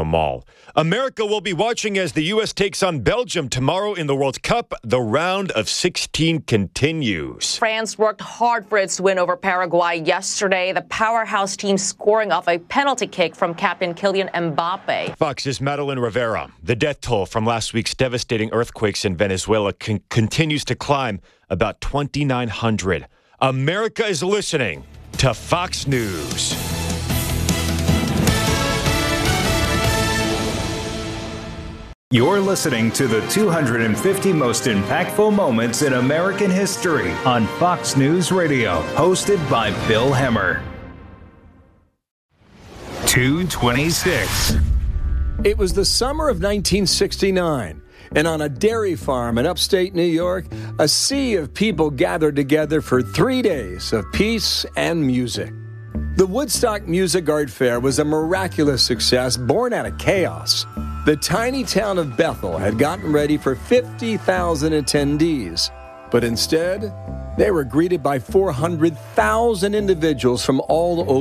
Casino Mall. America will be watching as the U.S. takes on Belgium tomorrow in the World Cup. The round of 16 continues. France worked hard for its win over Paraguay yesterday. The powerhouse team scoring off a penalty kick from captain Kylian Mbappe. Fox's Madeline Rivera. The death toll from last week's devastating earthquakes in Venezuela continues to climb, about 2,900. America is listening to Fox News. You're listening to the 250 most impactful moments in American history on Fox News Radio, hosted by Bill Hemmer. 226. It was the summer of 1969, and on a dairy farm in upstate New York, a sea of people gathered together for 3 days of peace and music. The Woodstock Music Art Fair was a miraculous success born out of chaos. The tiny town of Bethel had gotten ready for 50,000 attendees, but instead, they were greeted by 400,000 individuals from all over